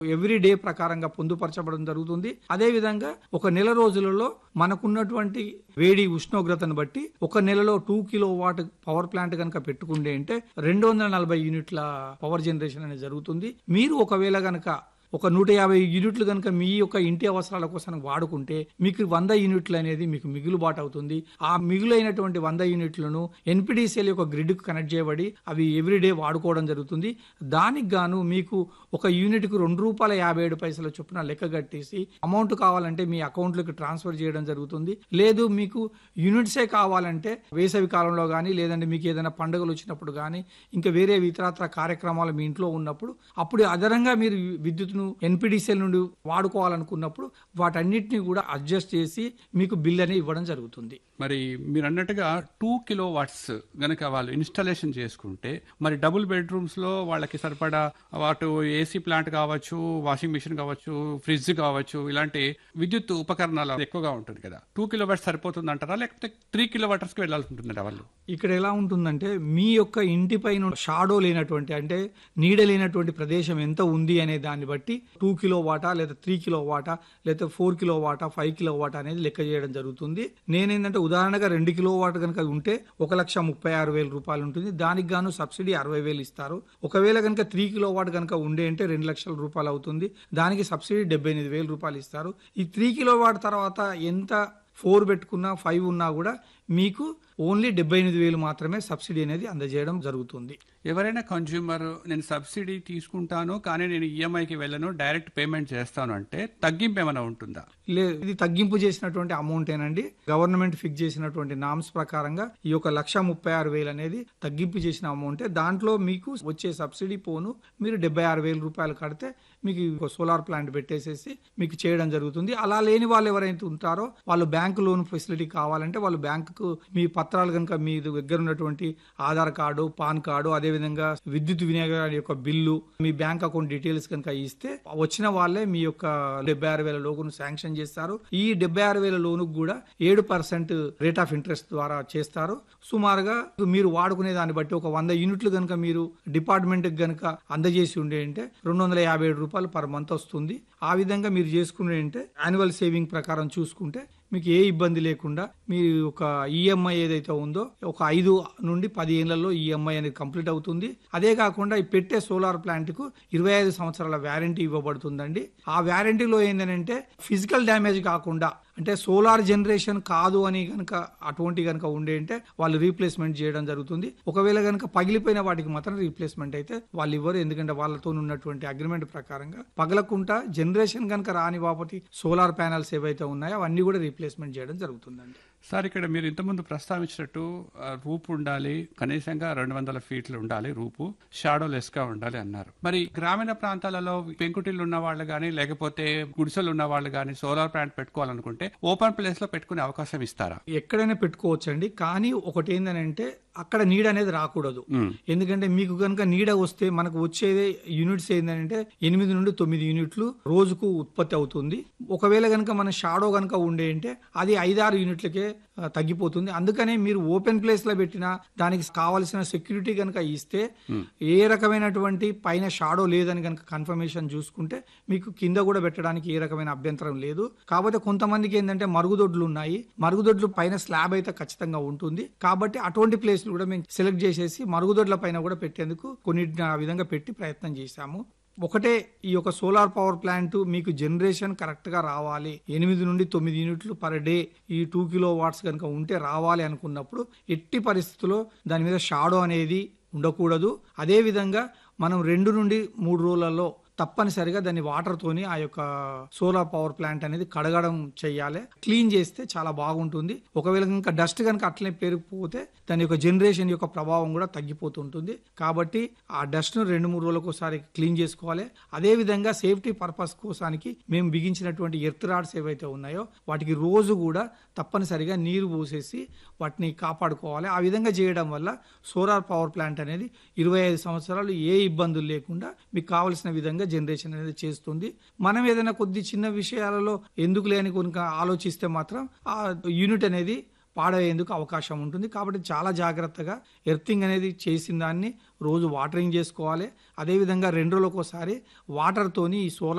Every day ప్రకారంగా పొందుపరచబడడం జరుగుతుంది. అదేవిధంగా ఒక నెల రోజులలో మనకున్నటువంటి వేడి ఉష్ణోగ్రతను బట్టి ఒక నెలలో 2 కిలోవాట్ పవర్ ప్లాంట్ కనుక పెట్టుకుంటే అంటే 240 యూనిట్ల పవర్ జనరేషన్ అనేది జరుగుతుంది. మీరు ఒకవేళ గనక ఒక 150 యూనిట్లు కనుక మీ యొక్క ఇంటి అవసరాల కోసం వాడుకుంటే మీకు 100 యూనిట్లు అనేది మీకు మిగులుబాటు అవుతుంది. ఆ మిగులైనటువంటి 100 యూనిట్లను ఎన్పిడిసిఎల్ యొక్క గ్రిడ్ కు కనెక్ట్ చేయబడి అవి ఎవ్రీడే వాడుకోవడం జరుగుతుంది. దానికి గాను మీకు ఒక యూనిట్ కు ₹2.57 చొప్పున లెక్క కట్టేసి అమౌంట్ కావాలంటే మీ అకౌంట్ లోకి ట్రాన్స్ఫర్ చేయడం జరుగుతుంది. లేదు మీకు యూనిట్సే కావాలంటే వేసవి కాలంలో కానీ లేదంటే మీకు ఏదైనా పండుగలు వచ్చినప్పుడు కానీ ఇంకా వేరే ఇతరత్ర కార్యక్రమాలు మీ ఇంట్లో ఉన్నప్పుడు అప్పుడు అదనంగా మీరు విద్యుత్ను ఎన్పిడిసిఎల్ నుండి వాడుకోవాలనుకున్నప్పుడు వాటన్నిటిని కూడా అడ్జస్ట్ చేసి మీకు బిల్ అనేది ఇవ్వడం జరుగుతుంది. మరి మీరు అన్నట్టుగా 2 కిలోవాట్స్ గనక వాళ్ళు ఇన్స్టాలేషన్ చేసుకుంటే మరి డబుల్ బెడ్రూమ్స్ లో వాళ్ళకి సరిపడా వాటి ఏసీ ప్లాంట్ కావచ్చు, వాషింగ్ మిషన్ కావచ్చు, ఫ్రిడ్జ్ కావచ్చు, ఇలాంటి విద్యుత్ ఉపకరణాలు ఎక్కువగా ఉంటుంది కదా. 2 కిలోవాట్స్ సరిపోతుంది అంటారా, లేకపోతే 3 కిలోవాట్స్ కి వెళ్ళాల్సి ఉంటుందా వాళ్ళు? ఇక్కడ ఎలా ఉంటుందంటే మీ యొక్క ఇంటి పైన షాడో లేనటువంటి అంటే నీడ లేనటువంటి ప్రదేశం ఎంత ఉంది అనే దాన్ని బట్టి 2 కిలోవాటా లేదా 3 కిలోవాటా లేదా 4 కిలోవాటా 5 కిలోవాటా అనేది లెక్క చేయడం జరుగుతుంది. నేనేంటంటే ఉదాహరణగా 2 కిలోవాట్ కనుక ఉంటే ₹1,36,000 ఉంటుంది. దానికి గాను సబ్సిడీ 60,000 ఇస్తారు. ఒకవేళ కనుక 3 కిలోవాట్ కనుక ఉండే అంటే ₹2,00,000 అవుతుంది. దానికి సబ్సిడీ ₹78,000 ఇస్తారు. ఈ 3 కిలోవాట్ తర్వాత ఎంత 4 పెట్టుకున్నా 5 ఉన్నా కూడా మీకు ఓన్లీ 78,000 మాత్రమే సబ్సిడీ అనేది అందజేయడం జరుగుతుంది. ఎవరైనా కన్జ్యూమర్ నేను సబ్సిడీ తీసుకుంటాను కానీ నేను ఈఎంఐకి వెళ్ళను, డైరెక్ట్ పేమెంట్ చేస్తాను అంటే తగ్గింపు ఏమైనా ఉంటుందా? ఇది తగ్గింపు చేసినటువంటి అమౌంట్ ఏనండి. గవర్నమెంట్ ఫిక్స్ చేసినటువంటి నామ్స్ ప్రకారంగా ఈ యొక్క ₹1,36,000 అనేది తగ్గింపు చేసిన అమౌంట్. దాంట్లో మీకు వచ్చే సబ్సిడీ పోను మీరు ₹76,000 కడితే మీకు సోలార్ ప్లాంట్ పెట్టేసేసి మీకు చేయడం జరుగుతుంది. అలా లేని వాళ్ళు ఎవరైతే ఉంటారో వాళ్ళు బ్యాంక్ లోన్ ఫెసిలిటీ కావాలంటే వాళ్ళు బ్యాంకుకు మీ పత్రాలు కనుక మీ దగ్గర ఉన్నటువంటి ఆధార్ కార్డు, పాన్ కార్డు, అదేవిధంగా విద్యుత్ వినియోగం యొక్క బిల్లు, మీ బ్యాంక్ అకౌంట్ డీటెయిల్స్ కనుక ఇస్తే వచ్చిన వాళ్ళే మీ యొక్క 76,000 లోను శాంక్షన్ చేస్తారు. ఈ 76,000 లోను కూడా 7% రేట్ ఆఫ్ ఇంట్రెస్ట్ ద్వారా చేస్తారు. సుమారుగా మీరు వాడుకునే దాన్ని బట్టి ఒక 100 యూనిట్లు కనుక మీరు డిపార్ట్మెంట్ కనుక అందజేసి ఉండే అంటే ₹257 పర్ మంత్ వస్తుంది. ఆ విధంగా మీరు చేసుకునే అంటే యాన్యువల్ సేవింగ్ ప్రకారం చూసుకుంటే మీకు ఏ ఇబ్బంది లేకుండా మీ ఒక ఈఎంఐ ఏదైతే ఉందో ఒక 5 నుండి 10 ఏళ్లలో ఈఎంఐ అనేది కంప్లీట్ అవుతుంది. అదే కాకుండా ఈ పెట్టే సోలార్ ప్లాంట్ కు 25 సంవత్సరాల వ్యారంటీ ఇవ్వబడుతుందండి. ఆ వ్యారంటీలో ఏంటంటే ఫిజికల్ డ్యామేజ్ కాకుండా అంటే సోలార్ జనరేషన్ కాదు అని కనుక అటువంటి కనుక ఉండే అంటే వాళ్ళు రీప్లేస్మెంట్ చేయడం జరుగుతుంది. ఒకవేళ కనుక పగిలిపోయిన వాటికి మాత్రం రీప్లేస్మెంట్ అయితే వాళ్ళు ఇవ్వరు. ఎందుకంటే వాళ్ళతో ఉన్నటువంటి అగ్రిమెంట్ ప్రకారంగా పగలకుండా జనరేషన్ కనుక రాని బాపటి సోలార్ ప్యానల్స్ ఏవైతే ఉన్నాయో అవన్నీ కూడా రీప్లేస్మెంట్ చేయడం జరుగుతుందండి. సార్ ఇక్కడ మీరు ఇంతకుముందు ప్రస్తావించినట్టు రూపు ఉండాలి, కనీసంగా 200 ఫీట్లు ఉండాలి, రూపు షాడో లెస్ గా ఉండాలి అన్నారు. మరి గ్రామీణ ప్రాంతాలలో పెంకుటిల్లు ఉన్న వాళ్ళు కానీ లేకపోతే గుడిసెలు ఉన్న వాళ్ళు కానీ సోలార్ ప్లాంట్ పెట్టుకోవాలనుకుంటే ఓపెన్ ప్లేస్ లో పెట్టుకునే అవకాశం ఇస్తారా? ఎక్కడైనా పెట్టుకోవచ్చండి. కానీ ఒకటి ఏంటంటే అక్కడ నీడ అనేది రాకూడదు. ఎందుకంటే మీకు కనుక నీడ వస్తే మనకు వచ్చేదే యూనిట్స్ ఏంటంటే 8 నుండి 9 యూనిట్లు రోజుకు ఉత్పత్తి అవుతుంది. ఒకవేళ కనుక మన షాడో కనుక ఉండే అంటే అది 5-6 యూనిట్లకే తగ్గిపోతుంది. అందుకనే మీరు ఓపెన్ ప్లేస్ లో పెట్టినా దానికి కావాల్సిన సెక్యూరిటీ కనుక ఇస్తే ఏ రకమైనటువంటి పైన షాడో లేదని కనుక కన్ఫర్మేషన్ చూసుకుంటే మీకు కింద కూడా పెట్టడానికి ఏ రకమైన అభ్యంతరం లేదు. కాకపోతే కొంతమందికి ఏంటంటే మరుగుదొడ్లు ఉన్నాయి. మరుగుదొడ్లు పైన స్లాబ్ అయితే ఖచ్చితంగా ఉంటుంది. కాబట్టి అటువంటి ప్లేస్ కూడా మేము సెలెక్ట్ చేసేసి మరుగుదొడ్ల పైన కూడా పెట్టేందుకు కొన్నిటిని ఆ విధంగా పెట్టి ప్రయత్నం చేశాము. ఒకటే ఈ యొక్క సోలార్ పవర్ ప్లాంట్ మీకు జనరేషన్ కరెక్ట్ గా రావాలి, 8 నుండి 9 యూనిట్లు పర్ డే ఈ 2 కిలోవాట్స్ కనుక ఉంటే రావాలి అనుకున్నప్పుడు ఎట్టి పరిస్థితుల్లో దాని మీద షాడో అనేది ఉండకూడదు. అదే విధంగా మనం 2 నుండి 3 రోజులలో తప్పనిసరిగా దాన్ని వాటర్ తోని ఆ యొక్క సోలార్ పవర్ ప్లాంట్ అనేది కడగడం చెయ్యాలి. క్లీన్ చేస్తే చాలా బాగుంటుంది. ఒకవేళ ఇంకా డస్ట్ కనుక అట్లనే పెరిగిపోతే దాని యొక్క జనరేషన్ యొక్క ప్రభావం కూడా తగ్గిపోతుంటుంది. కాబట్టి ఆ డస్ట్ ను 2-3 రోజులకు ఒకసారి క్లీన్ చేసుకోవాలి. అదే విధంగా సేఫ్టీ పర్పస్ కోసానికి మేము బిగించినటువంటి ఎర్త్ రాడ్స్ ఏవైతే ఉన్నాయో వాటికి రోజు కూడా తప్పనిసరిగా నీరు పోసేసి వాటిని కాపాడుకోవాలి. ఆ విధంగా చేయడం వల్ల సోలార్ పవర్ ప్లాంట్ అనేది 25 సంవత్సరాలు ఏ ఇబ్బందులు లేకుండా మీకు కావలసిన విధంగా జనరేషన్ అనేది చేస్తుంది. మనం ఏదైనా కొద్ది చిన్న విషయాలలో ఎందుకు లేని కనుక ఆలోచిస్తే మాత్రం ఆ యూనిట్ అనేది పాడయ్యేందుకు అవకాశం ఉంటుంది. కాబట్టి చాలా జాగ్రత్తగా ఎర్తింగ్ అనేది చేసిన దాన్ని రోజు వాటరింగ్ చేసుకోవాలి. అదేవిధంగా 2 రోజులకు ఒకసారి వాటర్తోని ఈ సోలార్